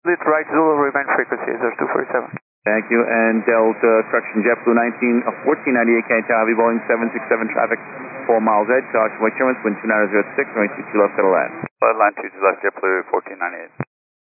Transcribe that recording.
Lead right Zulu, remain frequency 0247. Thank you, and Delta correction, JetBlue 1498 Tower, Boeing 767 traffic, 4 miles edge, caution weight turbulence, wind 2906, runway 22 left, settle land. Line 22 left, JetBlue 1498.